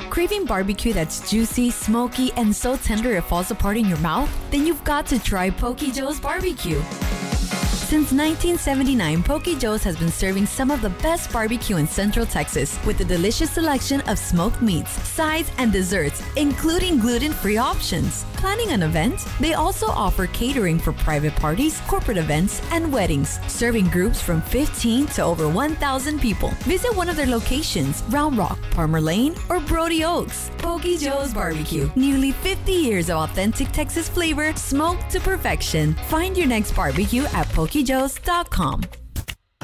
Craving barbecue that's juicy, smoky, and so tender it falls apart in your mouth? Then you've got to try Poke Joe's Barbecue. Since 1979, Poke Joe's has been serving some of the best barbecue in Central Texas with a delicious selection of smoked meats, sides, and desserts, including gluten-free options. Planning an event? They also offer catering for private parties, corporate events, and weddings, serving groups from 15 to over 1,000 people. Visit one of their locations, Round Rock, Palmer Lane, or Brody Oaks. Poke Joe's Barbecue. Nearly 50 years of authentic Texas flavor, smoked to perfection. Find your next barbecue at PokeJoes.com.